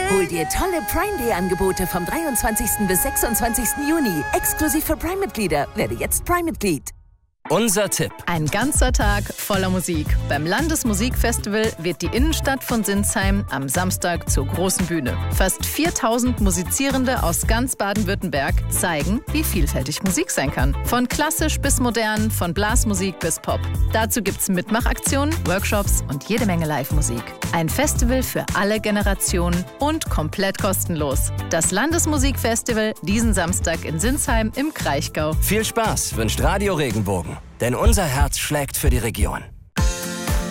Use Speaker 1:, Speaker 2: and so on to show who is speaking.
Speaker 1: Hol dir tolle Prime Day Angebote vom 23. bis 26. Juni. Exklusiv für Prime-Mitglieder. Werde jetzt Prime-Mitglied.
Speaker 2: Unser Tipp.
Speaker 3: Ein ganzer Tag voller Musik. Beim Landesmusikfestival wird die Innenstadt von Sinsheim am Samstag zur großen Bühne. Fast 4000 Musizierende aus ganz Baden-Württemberg zeigen, wie vielfältig Musik sein kann. Von klassisch bis modern, von Blasmusik bis Pop. Dazu gibt's Mitmachaktionen, Workshops und jede Menge Live-Musik. Ein Festival für alle Generationen und komplett kostenlos. Das Landesmusikfestival diesen Samstag in Sinsheim im Kraichgau.
Speaker 2: Viel Spaß wünscht Radio Regenbogen. Denn unser Herz schlägt für die Region.